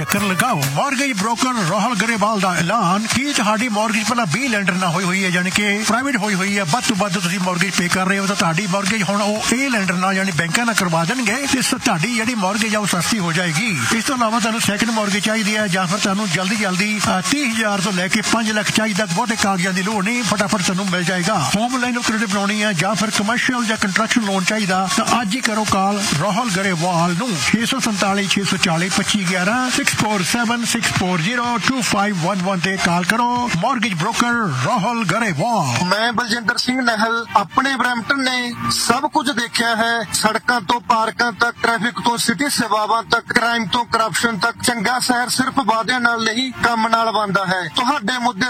ਚੱਕਰ ਲਗਾਓ। Mortgage broker Rahul Grewal ਦਾ ਐਲਾਨ ਕੀ ਤੁਹਾਡੀ ਮਾਰਗੇਜ ਪਹਿਲਾਂ 20 ਲੈਂਡਰ ਨਾਲ ਹੋਈ ਹੈ, ਯਾਨੀ ਕਿ ਪ੍ਰਾਈਵੇਟ ਹੋਈ ਹੈ, ਵੱਧ ਤੋਂ ਵੱਧ ਤੁਸੀਂ ਮਾਰਗੇਜ ਪੇ ਕਰ ਰਹੇ ਹੋ ਤਾਂ ਤੁਹਾਡੀ ਮਾਰਗੇਜ ਹੁਣ ਉਹ ਇਹ ਲੈਂਡਰ ਨਾਲ ਯਾਨੀ ਬੈਂਕਾਂ ਨਾਲ ਕਰਵਾ ਦੇਣਗੇ ਤੇ ਤੁਹਾਡੀ ਜਿਹੜੀ ਮਾਰਗੇਜ ਆ ਉਹ ਸਸਤੀ ਹੋ ਜਾਏਗੀ। ਇਸ ਤੋਂ ਇਲਾਵਾ ਤੁਹਾਨੂੰ ਸੈਕਿੰਡ ਮਾਰਗੇਜ ਚਾਹੀਦੀ ਹੈ ਜਾਂ ਫਿਰ ਤੁਹਾਨੂੰ ਜਲਦੀ 30,000 ਤੋਂ ਲੈ ਕੇ 5 ਲੱਖ ਚਾਹੀਦਾ, ਬਹੁਤੇ ਕਾਗਜ਼ਾਂ ਦੀ ਲੋੜ ਨਹੀਂ, ਫਟਾਫਟ ਤੁਹਾਨੂੰ ਮਿਲ ਜਾਏਗਾ। ਹੋਮ ਲਾਈਨ ਆਫ ਕ੍ਰੈਡਿਟ ਬਣਾਉਣੀ ਹੈ ਜਾਂ ਫਿਰ ਕਮਰਸ਼ੀਅਲ ਜਾਂ ਕੰਸਟਰਕਸ਼ਨ ਲੋਨ ਚਾਹੀਦਾ ਤਾਂ ਅੱਜ ਹੀ ਕਰੋ ਕਾਲ ਰਾਹੁਲ ਗਰੇਵਾਲ ਨੂੰ 647 640 2511 6476402511 ਤੇ ਕਾਲ ਕਰੋ। Mortgage broker Rahul Grewal. ਮੈਂ ਬਲਜਿੰਦਰ ਸਿੰਘ ਨਹਿਲ ਆਪਣੇ ਬਰੈਂਪਟਨ ਨੇ ਸਭ ਕੁਝ ਦੇਖਿਆ ਹੈ, ਸੜਕਾਂ ਤੋਂ ਪਾਰਕਾਂ ਤੱਕ, ਟ੍ਰੈਫਿਕ ਤੋਂ ਸਿਟੀ ਸੇਵਾਵਾਂ ਤੱਕ, ਕ੍ਰਾਈਮ ਤੋਂ ਕਰਪਸ਼ਨ ਤੱਕ। ਚੰਗਾ ਸ਼ਹਿਰ ਸਿਰਫ ਵਾਅਦਿਆਂ ਨਾਲ ਨਹੀਂ ਕੰਮ ਨਾਲ ਬਣਦਾ ਹੈ। ਤੁਹਾਡੇ ਮੁੱਦੇ